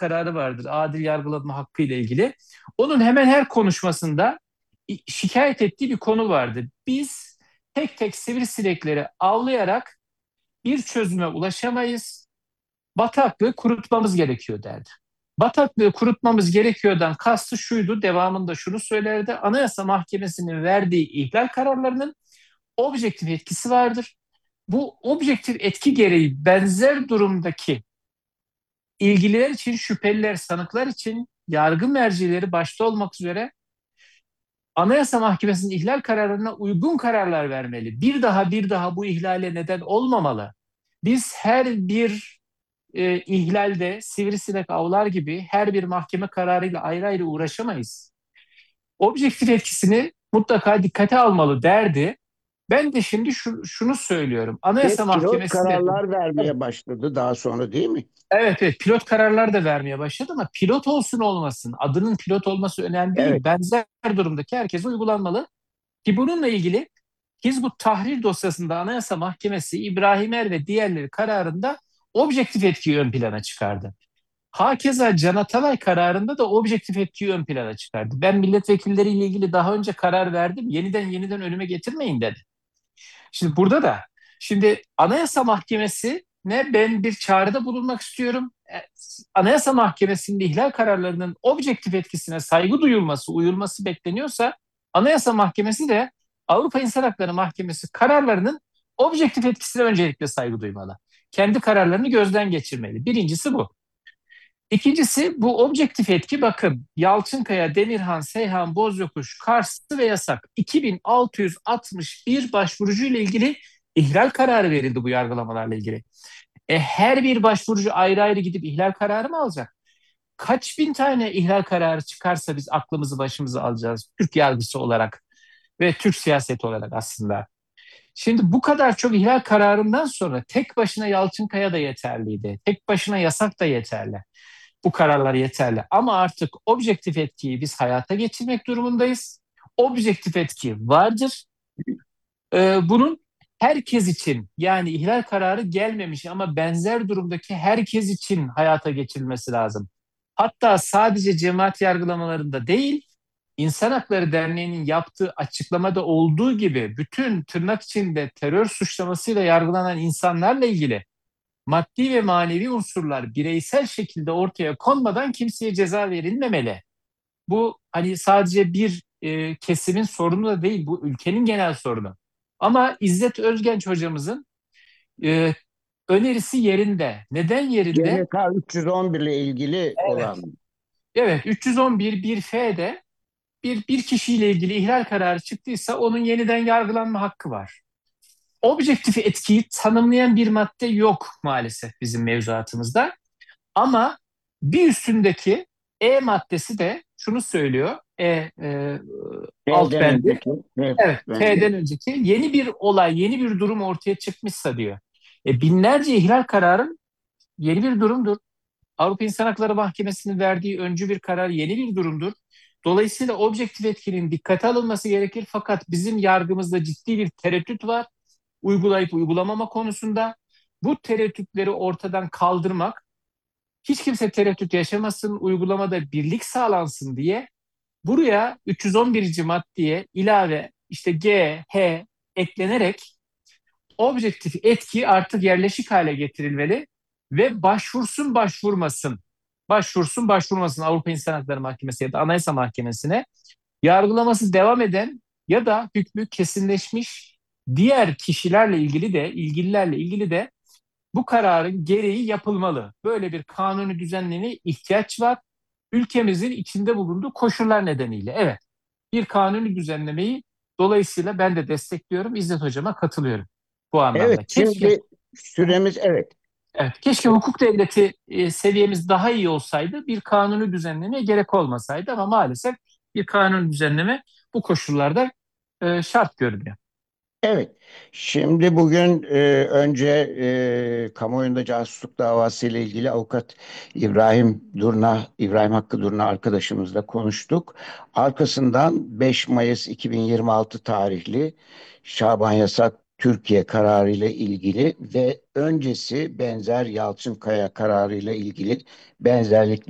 kararı vardır. Adil yargılama hakkı ile ilgili. Onun hemen her konuşmasında şikayet ettiği bir konu vardı. Biz tek tek sivrisinekleri avlayarak bir çözüme ulaşamayız. Bataklığı kurutmamız gerekiyor derdi. Bataklığı kurutmamız gerekiyordan kastı şuydu, devamında şunu söylerdi. Anayasa Mahkemesi'nin verdiği ihlal kararlarının objektif etkisi vardır. Bu objektif etki gereği benzer durumdaki ilgililer için, şüpheliler, sanıklar için yargı mercileri başta olmak üzere Anayasa Mahkemesi'nin ihlal kararlarına uygun kararlar vermeli. Bir daha bu ihlale neden olmamalı. Biz her bir ihlalde sivrisinek avlar gibi her bir mahkeme kararıyla ayrı ayrı uğraşamayız. Objektif etkisini mutlaka dikkate almalı derdi. Ben de şimdi şunu söylüyorum. Ve Anayasa pilot Mahkemesi de kararlar vermeye başladı daha sonra, değil mi? evet, pilot kararlar da vermeye başladı ama pilot olsun olmasın adının pilot olması önemli Evet. değil. Benzer durumdaki herkese uygulanmalı. Ki bununla ilgili Hizbut Tahrir dosyasında Anayasa Mahkemesi İbrahim Er ve diğerleri kararında objektif etkiyi ön plana çıkardı. Hakeza Can Atalay kararında da objektif etkiyi ön plana çıkardı. Ben milletvekilleriyle ilgili daha önce karar verdim. Yeniden önüme getirmeyin dedi. Şimdi burada da şimdi Anayasa Mahkemesi ne ben bir çağrıda bulunmak istiyorum. Anayasa Mahkemesi'nin ihlal kararlarının objektif etkisine saygı duyulması, uyulması bekleniyorsa Anayasa Mahkemesi de Avrupa İnsan Hakları Mahkemesi kararlarının objektif etkisine öncelikle saygı duymalı. Kendi kararlarını gözden geçirmeli. Birincisi bu. İkincisi bu objektif etki bakın Yalçınkaya, Demirhan, Seyhan, Bozyokuş, Kars'ı ve Yasak 2661 başvurucu ile ilgili ihlal kararı verildi bu yargılamalarla ilgili. Her bir başvurucu ayrı ayrı gidip ihlal kararı mı alacak? Kaç bin tane ihlal kararı çıkarsa biz aklımızı başımıza alacağız Türk yargısı olarak ve Türk siyaseti olarak aslında. Şimdi bu kadar çok ihlal kararından sonra tek başına Yalçınkaya da yeterliydi. Tek başına Yasak da yeterli. Bu kararlar yeterli. Ama artık objektif etkiyi biz hayata geçirmek durumundayız. Objektif etki vardır. Bunun herkes için yani ihlal kararı gelmemiş ama benzer durumdaki herkes için hayata geçirilmesi lazım. Hatta sadece cemaat yargılamalarında değil, İnsan Hakları Derneği'nin yaptığı açıklamada olduğu gibi bütün tırnak içinde terör suçlamasıyla yargılanan insanlarla ilgili maddi ve manevi unsurlar bireysel şekilde ortaya konmadan kimseye ceza verilmemeli. Bu hani sadece bir kesimin sorunu da değil, bu ülkenin genel sorunu. Ama İzzet Özgenç hocamızın e, önerisi yerinde. Neden yerinde? GHK 311 ile ilgili Evet. olan. Evet, 311 bir F'de bir kişiyle ilgili ihlal kararı çıktıysa onun yeniden yargılanma hakkı var. Objektif etkiyi tanımlayan bir madde yok maalesef bizim mevzuatımızda. Ama bir üstündeki E maddesi de şunu söylüyor. Alt T'den bendi. önceki. Evet, Evet, bence. T'den önceki yeni bir olay, yeni bir durum ortaya çıkmışsa diyor. Binlerce ihlal kararın yeni bir durumdur. Avrupa İnsan Hakları Mahkemesi'nin verdiği öncü bir karar yeni bir durumdur. Dolayısıyla objektif etkinin dikkate alınması gerekir. Fakat bizim yargımızda ciddi bir tereddüt var. Uygulayıp uygulamama konusunda. Bu tereddütleri ortadan kaldırmak, hiç kimse tereddüt yaşamasın, uygulamada birlik sağlansın diye buraya 311. maddeye ilave işte G, H eklenerek objektif etki artık yerleşik hale getirilmeli ve başvursun başvurmasın. Başvursun başvurmasın Avrupa İnsan Hakları Mahkemesi ya da Anayasa Mahkemesi'ne yargılaması devam eden ya da hükmü kesinleşmiş diğer kişilerle ilgili de ilgililerle ilgili de bu kararın gereği yapılmalı. Böyle bir kanuni düzenlemeye ihtiyaç var. Ülkemizin içinde bulunduğu koşullar nedeniyle. Evet, bir kanuni düzenlemeyi dolayısıyla ben de destekliyorum. İzzet Hocam'a katılıyorum bu Evet, anlamda. Keşke, şimdi süremiz, evet. evet, keşke hukuk devleti seviyemiz daha iyi olsaydı, bir kanuni düzenlemeye gerek olmasaydı ama maalesef bir kanuni düzenleme bu koşullarda şart görünüyor. Evet. Şimdi bugün önce kamuoyunda casusluk davası ile ilgili avukat İbrahim Hakkı Durna arkadaşımızla konuştuk. Arkasından 5 Mayıs 2026 tarihli Şaban Yasak Türkiye kararı ile ilgili ve öncesi benzer Yalçınkaya kararı ile ilgili benzerlik